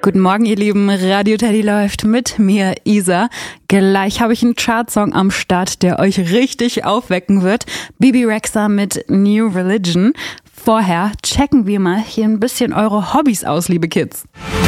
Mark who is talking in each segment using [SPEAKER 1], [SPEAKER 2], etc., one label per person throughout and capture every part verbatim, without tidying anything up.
[SPEAKER 1] Guten Morgen, ihr Lieben. Radio Teddy läuft mit mir, Isa. Gleich habe ich einen Chartsong am Start, der euch richtig aufwecken wird. Bebe Rexha mit New Religion. Vorher checken wir mal hier ein bisschen eure Hobbys aus, liebe Kids.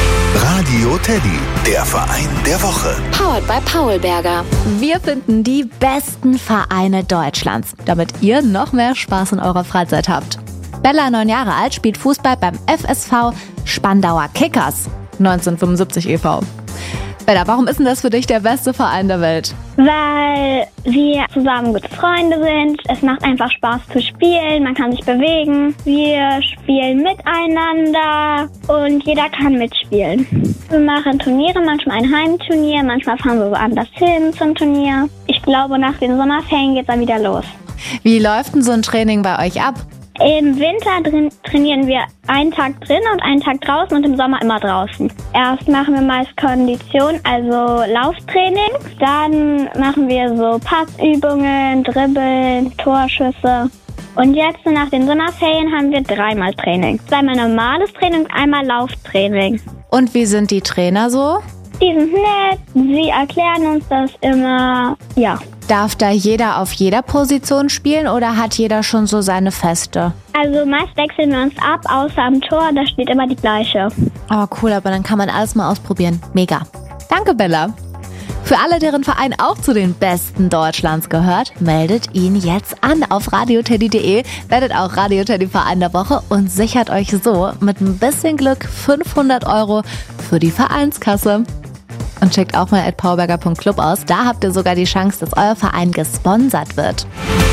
[SPEAKER 2] Radio Teddy, der Verein der Woche.
[SPEAKER 3] Powered by Paulberger.
[SPEAKER 4] Wir finden die besten Vereine Deutschlands, damit ihr noch mehr Spaß in eurer Freizeit habt. Bella, neun Jahre alt, spielt Fußball beim F S V Spandauer Kickers neunzehnhundertfünfundsiebzig e V Bella, warum ist denn das für dich der beste Verein der Welt?
[SPEAKER 5] Weil wir zusammen gute Freunde sind. Es macht einfach Spaß zu spielen, man kann sich bewegen. Wir spielen miteinander und jeder kann mitspielen. Wir machen Turniere, manchmal ein Heimturnier, manchmal fahren wir woanders hin zum Turnier. Ich glaube, nach den Sommerferien geht es dann wieder los.
[SPEAKER 4] Wie läuft denn so ein Training bei euch ab?
[SPEAKER 5] Im Winter drin, trainieren wir einen Tag drin und einen Tag draußen und im Sommer immer draußen. Erst machen wir meist Kondition, also Lauftraining. Dann machen wir so Passübungen, Dribbeln, Torschüsse. Und jetzt nach den Sommerferien haben wir dreimal Training. Zweimal normales Training und einmal Lauftraining.
[SPEAKER 4] Und wie sind die Trainer so?
[SPEAKER 5] Die sind nett, sie erklären uns das immer, ja.
[SPEAKER 4] Darf da jeder auf jeder Position spielen oder hat jeder schon so seine Feste?
[SPEAKER 5] Also meist wechseln wir uns ab, außer am Tor, da steht immer die gleiche.
[SPEAKER 4] Oh cool, aber dann kann man alles mal ausprobieren. Mega. Danke, Bella. Für alle, deren Verein auch zu den Besten Deutschlands gehört, meldet ihn jetzt an auf radio teddy punkt de, werdet auch Radio Teddy Verein der Woche und sichert euch so mit ein bisschen Glück fünfhundert Euro für die Vereinskasse. Und checkt auch mal at paulberger punkt club aus. Da habt ihr sogar die Chance, dass euer Verein gesponsert wird.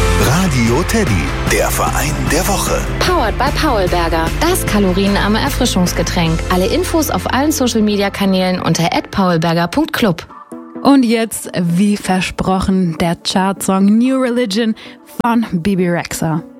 [SPEAKER 2] Radio Teddy, der Verein der Woche.
[SPEAKER 3] Powered by Paulberger. Das kalorienarme Erfrischungsgetränk. Alle Infos auf allen Social-Media-Kanälen unter at paulberger punkt club.
[SPEAKER 1] Und jetzt, wie versprochen, der Chartsong New Religion von Bebe Rexha.